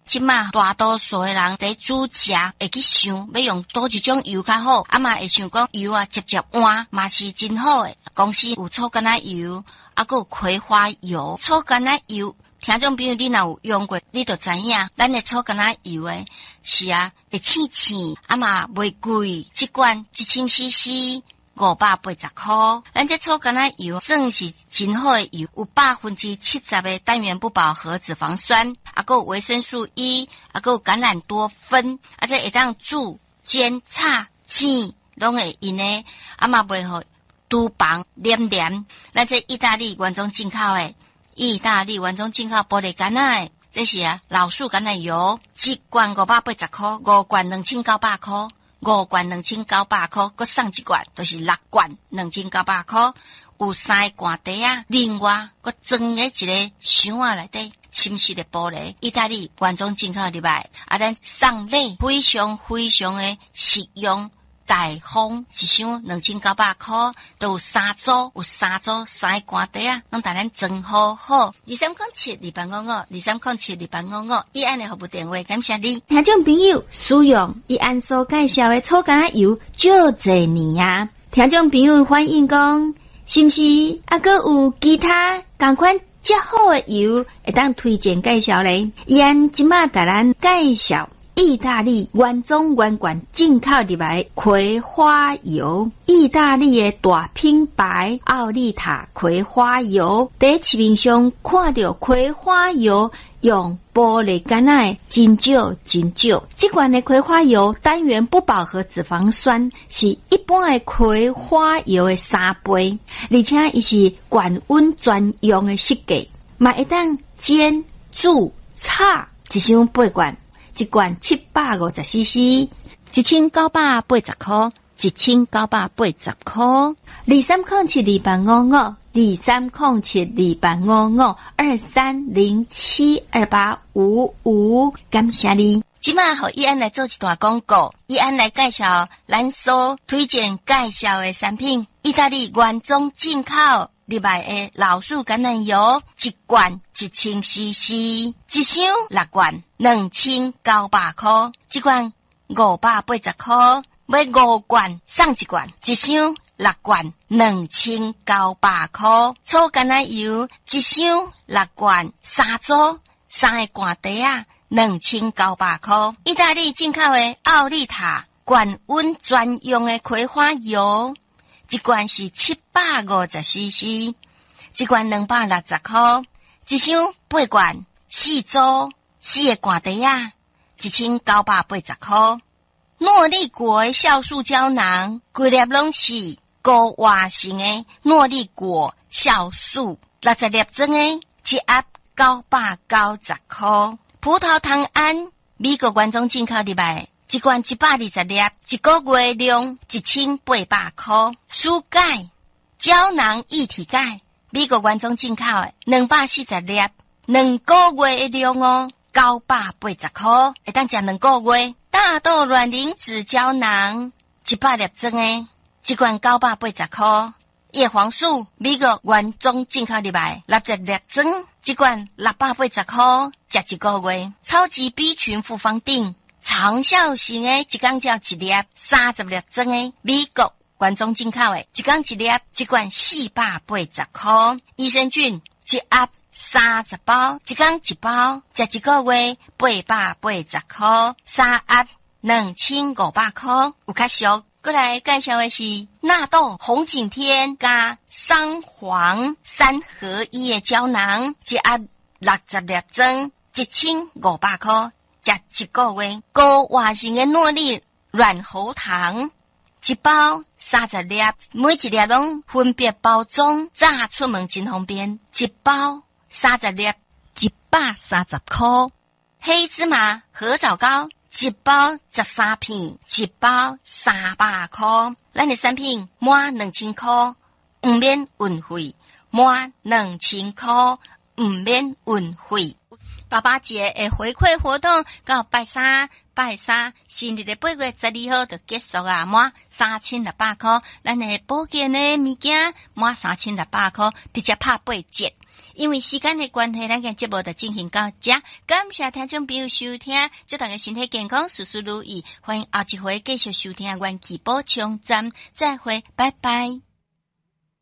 即马大多数的人在煮食会去想要用倒一种油较好，嘛会想讲油直接换嘛是真好诶。公司有醋橄榄油，还有葵花油。醋橄榄油，听众朋友你若有用过，你就知影，咱的醋橄榄油诶是会青青，嘛袂贵，一罐1000cc。580块，咱这醋橄榄油算是真好的油，有70%的单元不饱和脂肪酸，还有维生素 E， 还有橄榄多酚，这会当煮、煎、炒、煎，拢会用的，嘛袂好厨房黏黏。咱这意大利原装进口的，玻璃橄榄的，这是老树橄榄油，一罐580块，5罐2900块。5罐2900块，搁送一罐，就是6罐2900块。有3个罐底另外搁装在一个箱内底，深色的玻璃，意大利原装进口入来，咱送礼非常的实用。大方一箱2900块，都有3组3个罐底拢带咱装好好。23072855，23072855，以安的服务电话，感谢你。 听众朋友，使用以安所介绍的醋橄榄油，就这年听众朋友反映讲，是不是还有其他同款较好的油会当推荐介绍咧？以安即马带咱介绍。意大利原装原罐进口入来葵花油，意大利的大品牌奥利塔葵花油。在市面上看到葵花油用玻璃橄榄真少。这款的葵花油单元不饱和脂肪酸是一般的葵花油的3倍，而且它是高温专用的设计，嘛会当煎、煮、炒，一箱8罐。一罐750cc，1980块，1980块。23072855，23072855，感谢你。 即马互伊安来做一段广告，伊安来介绍咱所推荐介绍的产品，意大利原装进口入来的老树橄榄油，一罐1000cc， 一箱6罐2900块，一罐580块，买5罐送一罐，一箱6罐2900块，醋橄榄油一箱6罐3组3个罐底2900块，意大利进口的奥利塔高温专用的葵花油，一罐是750cc， 一罐260块，一箱8罐4组4个罐底1980块。诺丽果的酵素胶囊，规粒拢是高活性的诺丽果酵素，60粒装的，一盒990块。葡萄糖胺，美国原装进口入来，一罐120粒，一个月量1800块。舒钙胶囊一体钙，美国原装进口的240粒，2个月的量980块，会当食2个月。大豆卵磷脂胶囊100粒装的，一罐980块。叶黄素美国原装进口入来，60粒装，一罐680块，食一个月。超级 B 群复方锭长效型的，一工只一粒，30粒装的，美国原装进口的，一工一粒，一罐480块。益生菌一盒30包，一工一包，食一个月880块，3盒2500块，有较俗。过来介绍的是纳豆红景天加桑黄3合1的胶囊，一盒60粒装，1500块，食一个月。高活性的诺丽软喉糖，一包30粒，每一粒拢分别包装，炸出门真方便，一包30粒130块。黑芝麻合枣膏，一包13片，一包300块。咱的产品满2000块，唔免运费，满2000块，唔免运费。爸爸节的回馈活动到拜三，新历的8月12号就结束满3600块。咱的保健的物件满3600块，直接拍8折。 因为时间的关系，咱个节目就进行到这，感谢听众朋友收听，祝大家身体健康，事事如意，欢迎后一回继续收听元气补充站，再会，拜拜。